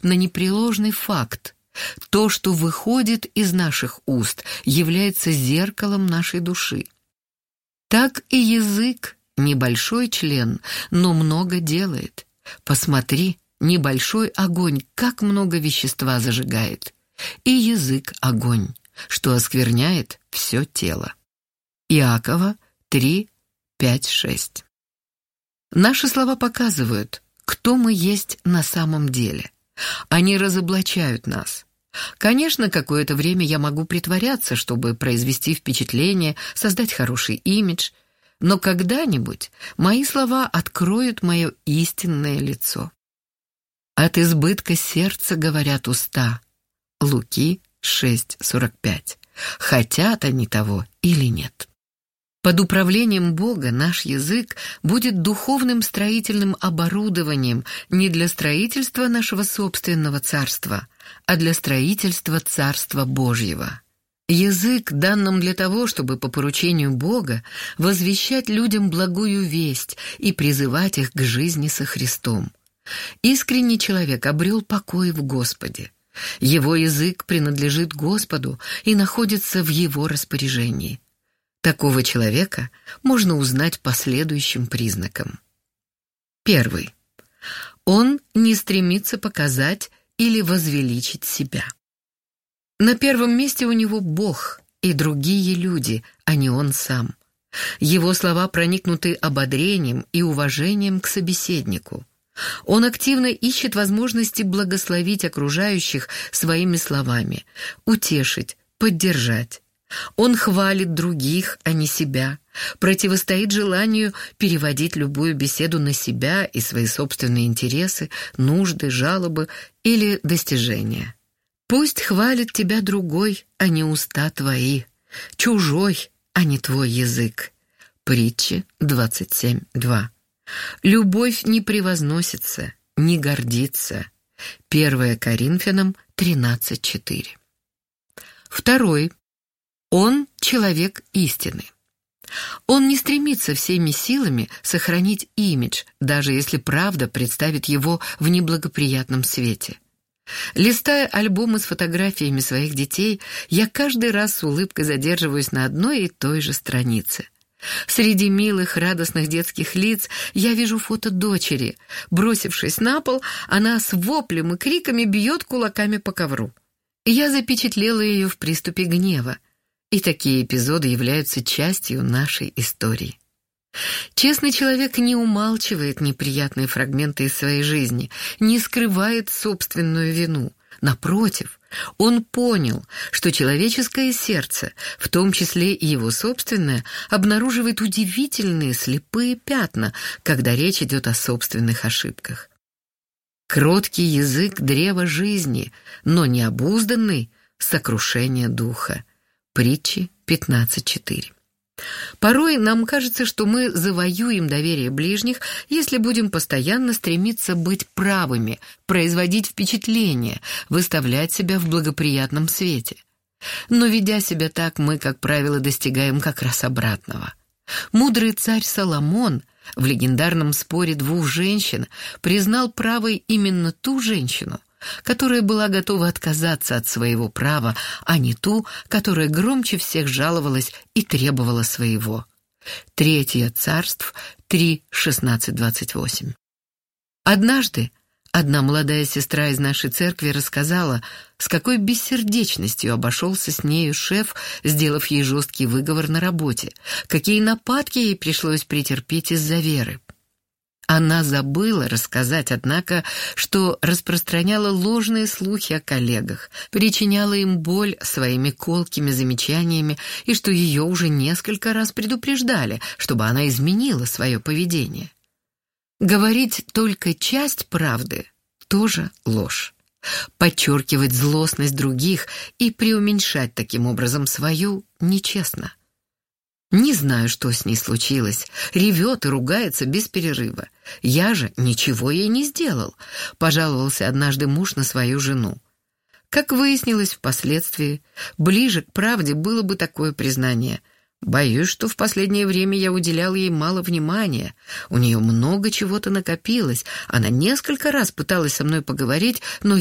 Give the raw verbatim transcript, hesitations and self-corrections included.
на непреложный факт. То, что выходит из наших уст, является зеркалом нашей души. Так и язык — небольшой член, но много делает. Посмотри, небольшой огонь, как много вещества зажигает. И язык — огонь, что оскверняет все тело. Иакова три, пять, шесть. Наши слова показывают, кто мы есть на самом деле. Они разоблачают нас. Конечно, какое-то время я могу притворяться, чтобы произвести впечатление, создать хороший имидж, но когда-нибудь мои слова откроют мое истинное лицо. От избытка сердца говорят уста. Луки шесть, сорок пять. Хотят они того или нет. Под управлением Бога наш язык будет духовным строительным оборудованием не для строительства нашего собственного царства, а для строительства Царства Божьего. Язык дан нам для того, чтобы по поручению Бога возвещать людям благую весть и призывать их к жизни со Христом. Искренний человек обрел покой в Господе. Его язык принадлежит Господу и находится в Его распоряжении. Такого человека можно узнать по следующим признакам. Первый. Он не стремится показать или возвеличить себя. На первом месте у него Бог и другие люди, а не он сам. Его слова проникнуты ободрением и уважением к собеседнику. Он активно ищет возможности благословить окружающих своими словами, утешить, поддержать. Он хвалит других, а не себя, противостоит желанию переводить любую беседу на себя и свои собственные интересы, нужды, жалобы или достижения. Пусть хвалит тебя другой, а не уста твои, чужой, а не твой язык. Притчи двадцать семь, два. Любовь не превозносится, не гордится. первое Коринфянам тринадцать, четыре. Второй. Он человек истины. Он не стремится всеми силами сохранить имидж, даже если правда представит его в неблагоприятном свете. Листая альбомы с фотографиями своих детей, я каждый раз с улыбкой задерживаюсь на одной и той же странице. Среди милых, радостных детских лиц я вижу фото дочери. Бросившись на пол, она с воплем и криками бьет кулаками по ковру. Я запечатлела ее в приступе гнева. И такие эпизоды являются частью нашей истории. Честный человек не умалчивает неприятные фрагменты из своей жизни, не скрывает собственную вину. Напротив, он понял, что человеческое сердце, в том числе и его собственное, обнаруживает удивительные слепые пятна, когда речь идет о собственных ошибках. Кроткий язык — древо жизни, но необузданный — сокрушение духа. Притчи пятнадцать, четыре. Порой нам кажется, что мы завоюем доверие ближних, если будем постоянно стремиться быть правыми, производить впечатление, выставлять себя в благоприятном свете. Но ведя себя так, мы, как правило, достигаем как раз обратного. Мудрый царь Соломон в легендарном споре двух женщин признал правой именно ту женщину, которая была готова отказаться от своего права, а не ту, которая громче всех жаловалась и требовала своего. Третье Царств три, шестнадцать, двадцать восемь. Однажды одна молодая сестра из нашей церкви рассказала, с какой бессердечностью обошелся с нею шеф, сделав ей жесткий выговор на работе, какие нападки ей пришлось претерпеть из-за веры. Она забыла рассказать, однако, что распространяла ложные слухи о коллегах, причиняла им боль своими колкими замечаниями и что ее уже несколько раз предупреждали, чтобы она изменила свое поведение. Говорить только часть правды — тоже ложь. Подчеркивать злостность других и преуменьшать таким образом свою — нечестно. Не знаю, что с ней случилось. Ревет и ругается без перерыва. Я же ничего ей не сделал, пожаловался однажды муж на свою жену. Как выяснилось впоследствии, ближе к правде было бы такое признание. Боюсь, что в последнее время я уделял ей мало внимания. У нее много чего-то накопилось. Она несколько раз пыталась со мной поговорить, но